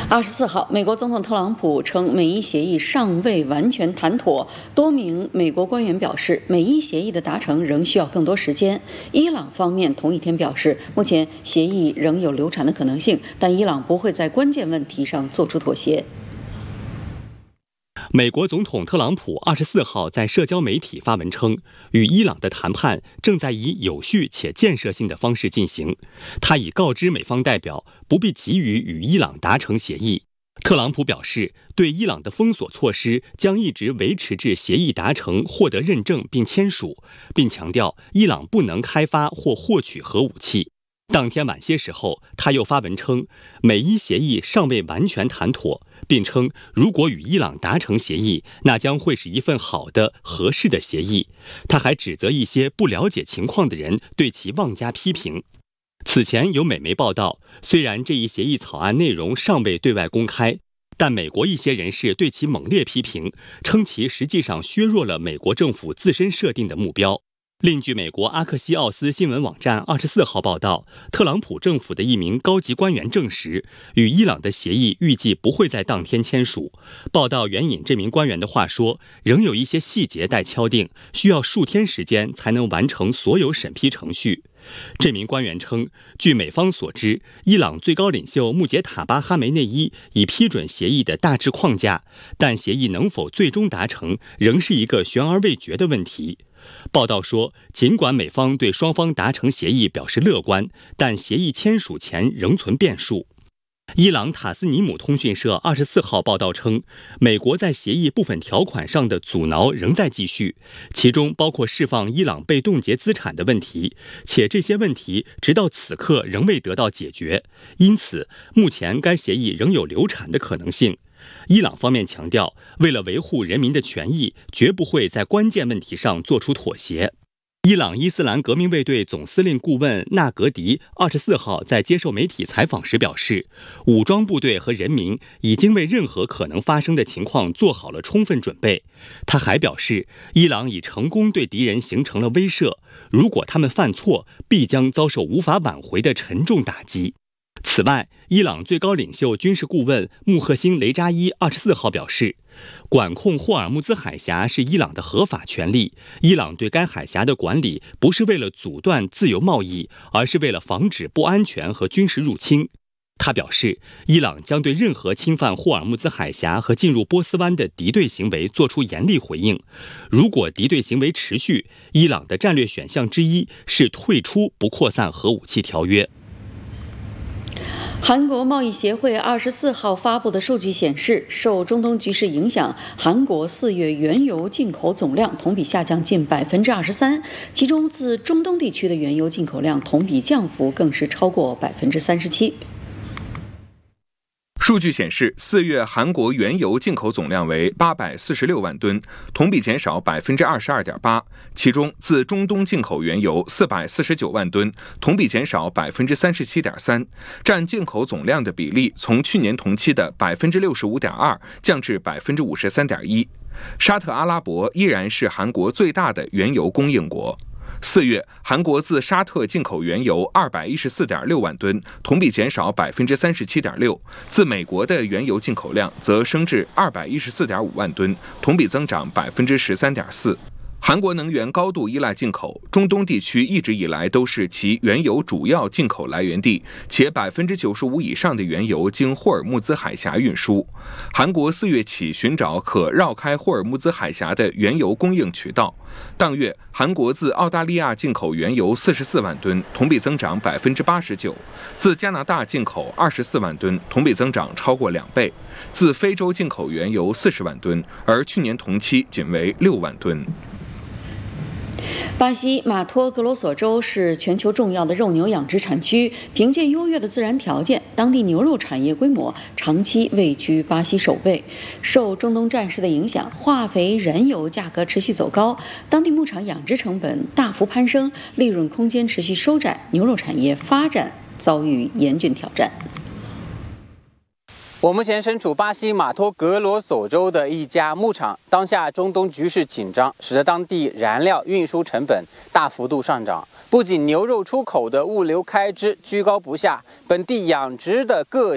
24号，美国总统特朗普称美伊协议尚未完全谈妥。多名美国官员表示，美伊协议的达成仍需要更多时间。伊朗方面同一天表示，目前协议仍有流产的可能性，但伊朗不会在关键问题上做出妥协。 美国总统特朗普24号在社交媒体发文称，与伊朗的谈判正在以有序且建设性的方式进行。他已告知美方代表不必急于与伊朗达成协议。特朗普表示，对伊朗的封锁措施将一直维持至协议达成、获得认证并签署，并强调伊朗不能开发或获取核武器。当天晚些时候，他又发文称，美伊协议尚未完全谈妥，并称如果与伊朗达成协议，那将会是一份好的、合适的协议。他还指责一些不了解情况的人对其妄加批评。此前有美媒报道，虽然这一协议草案内容尚未对外公开，但美国一些人士对其猛烈批评，称其实际上削弱了美国政府自身设定的目标。另据美国阿克西奥斯新闻网站24号报道，特朗普政府的一名高级官员证实，与伊朗的协议预计不会在当天签署。报道援引这名官员的话说，仍有一些细节待敲定，需要数天时间才能完成所有审批程序。这名官员称，据美方所知，伊朗最高领袖穆杰塔巴哈梅内伊已批准协议的大致框架，但协议能否最终达成，仍是一个悬而未决的问题。报道说，尽管美方对双方达成协议表示乐观，但协议签署前仍存变数。伊朗塔斯尼姆通讯社24号报道称，美国在协议部分条款上的阻挠仍在继续，其中包括释放伊朗被冻结资产的问题，且这些问题直到此刻仍未得到解决，因此目前该协议仍有流产的可能性。伊朗方面强调，为了维护人民的权益，绝不会在关键问题上做出妥协。伊朗伊斯兰革命卫队总司令顾问纳格迪24号在接受媒体采访时表示，武装部队和人民已经为任何可能发生的情况做好了充分准备。他还表示，伊朗已成功对敌人形成了威慑，如果他们犯错，必将遭受无法挽回的沉重打击。此外，伊朗最高领袖军事顾问穆赫辛·雷扎伊24号表示，管控霍尔木兹海峡是伊朗的合法权利，伊朗对该海峡的管理不是为了阻断自由贸易，而是为了防止不安全和军事入侵。他表示，伊朗将对任何侵犯霍尔木兹海峡和进入波斯湾的敌对行为做出严厉回应。如果敌对行为持续，伊朗的战略选项之一是退出不扩散核武器条约。 韩国贸易协会24号发布的数据显示，受中东局势影响，韩国4月原油进口总量同比下降近23%，其中自中东地区的原油进口量同比降幅更是超过37%。 数据显示，4月韩国原油进口总量为846万吨，同比减少22.8%。其中，自中东进口原油449万吨，同比减少37.3%，占进口总量的比例从去年同期的65.2%降至53.1%。沙特阿拉伯依然是韩国最大的原油供应国。4月，韩国自沙特进口原油214.6万吨，同比减少37.6%。自美国的原油进口量则升至214.5万吨，同比增长13.4%。韩国能源高度依赖进口，中东地区一直以来都是其原油主要进口来源地，且95%以上的原油经霍尔木兹海峡运输。韩国4月起寻找可绕开霍尔木兹海峡的原油供应渠道。当月，韩国自澳大利亚进口原油44万吨，同比增长89%；自加拿大进口24万吨，同比增长超过2倍；自非洲进口原油40万吨，而去年同期仅为6万吨。 巴西马托格罗索州是全球重要的肉牛养殖产区，凭借优越的自然条件，当地牛肉产业规模长期位居巴西首位。受中东战事的影响，化肥、燃油价格持续走高，当地牧场养殖成本大幅攀升，利润空间持续收窄，牛肉产业发展遭遇严峻挑战。 我目前身处巴西马托格罗索州的一家牧场，当下中东局势紧张，使得当地燃料运输成本大幅度上涨。不仅牛肉出口的物流开支居高不下，本地养殖的各